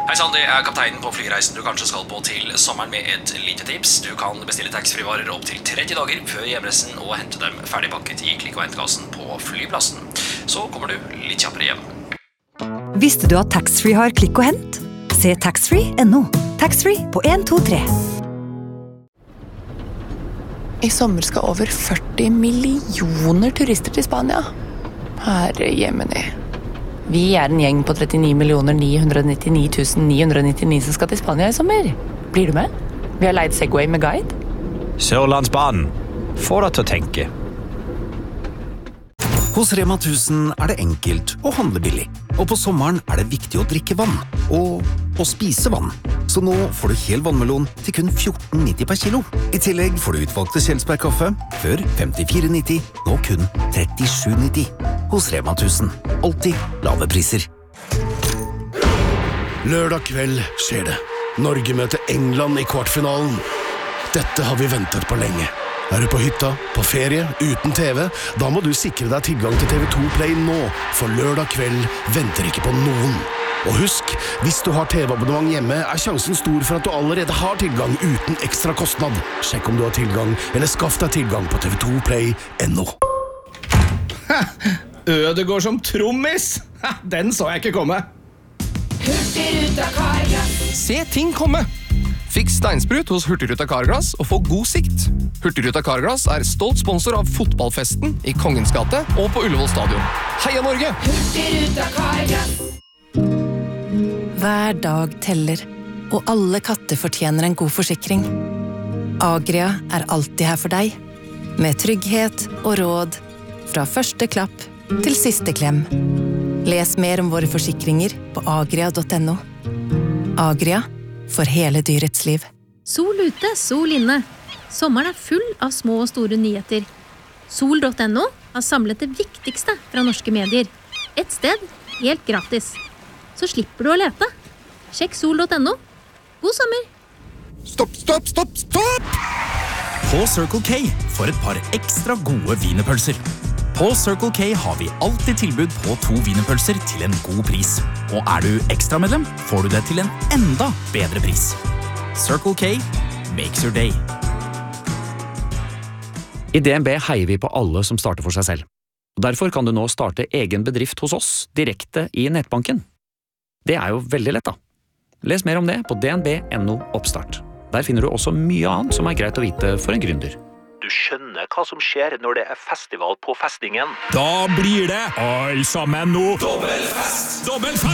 Hei sann, det kapteinen på flyreisen du kanskje skal på til sommeren med et lite tips. Du kan bestille taxfree-varer opp til 30 dager før hjemreisen og hente dem ferdigpakket i klikk- og hentekassen på flyplassen. Så kommer du litt kjappere hjem. Visste du at taxfree har klikk og hent? Se taxfree.no. Taxfree på 1, 2, 3. I sommer skal over 40 millioner turister til Spania. Herre jemini. Vi en gjeng på 39 999 999 som skal til Spania i sommer. Blir du med? Vi har leid Segway med guide. Sørlandsbanen. Få deg til å tenke. Hos Rema 1000 det enkelt å handle billig. Og på sommeren det viktig å drikke vann. Og å spise vann. Så nå får du hel vannmelon til kun 14,90 per kilo. I tillegg får du utvalgte Kjelsberg-kaffe, før 54,90, nå kun 37,90. Hos Rema 1000. Alltid lave priser. Lørdag kveld skjer det. Norge møter England i kvartfinalen. Dette har vi ventet på lenge. Du på hytta, på ferie, uten TV? Da må du sikre deg tilgang til TV2 Play nå, for lørdag kveld venter ikke på noen. Og husk, hvis du har TV-abonnement hjemme, sjansen stor for at du allerede har tilgang uten ekstra kostnad. Sjekk om du har tilgang, eller skaff deg tilgang på TV2play.no. Ødegård som trommis! Den så jeg ikke komme. Hurtigruta Carglass. Se ting komme! Fiks steinsprut hos Hurtigruta Carglass og få god sikt. Hurtigruta Carglass stolt sponsor av fotballfesten i Kongens gate og på Ullevål stadion. Heia Norge! Hurtigruta Carglass. Hver dag teller, og alle katter fortjener en god forsikring. Agria alltid her for deg, med trygghet og råd fra første klapp til siste klem. Les mer om våre forsikringer på agria.no. Agria, for hele dyrets liv. Sol ute, sol inne. Sommeren full av små og store nyheter. Sol.no har samlet det viktigste fra norske medier. Et sted, helt gratis. Så slipper du å lete. Sjekk sol.no. God sommer! Stopp! På Circle K for et par ekstra gode wienerpølser. På Circle K har vi alltid tilbud på 2 wienerpølser til en god pris. Og du ekstramedlem, får du det til en enda bedre pris. Circle K makes your day. I DNB heier vi på alle som starter for seg selv. Derfor kan du nå starte egen bedrift hos oss direkte i nettbanken. Det jo veldig lett da. Les mer om det på dnb.no oppstart. Der finner du også mye annet som greit å vite for en gründer. Du skjønner hva som skjer når det festival på festningen. Da blir det alle sammen nå. Dobbelfest!